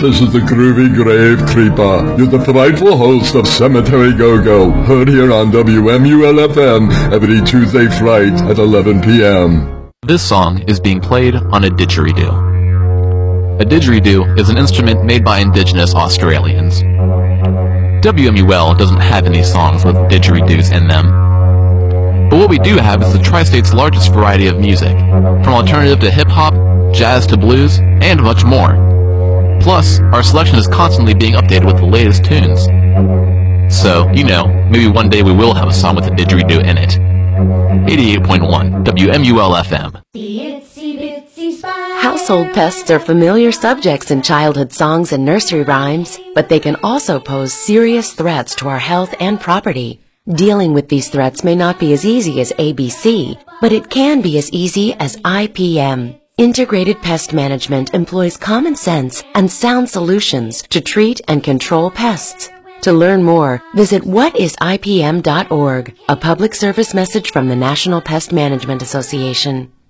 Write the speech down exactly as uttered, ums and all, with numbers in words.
this is the Groovy Grave Creeper. You're the frightful host of Cemetery Go-Go, heard here on W M U L F M every Tuesday fright at eleven p m This song is being played on a didgeridoo. A didgeridoo is an instrument made by indigenous Australians. W M U L doesn't have any songs with didgeridoos in them. But what we do have is the Tri-State's largest variety of music, from alternative to hip-hop, jazz to blues, and much more. Plus, our selection is constantly being updated with the latest tunes. So, you know, maybe one day we will have a song with a didgeridoo in it. eighty-eight point one W M U L F M. Household pests are familiar subjects in childhood songs and nursery rhymes, but they can also pose serious threats to our health and property. Dealing with these threats may not be as easy as A B C, but it can be as easy as I P M. Integrated Pest Management employs common sense and sound solutions to treat and control pests. To learn more, visit what is I P M dot org, a public service message from the National Pest Management Association.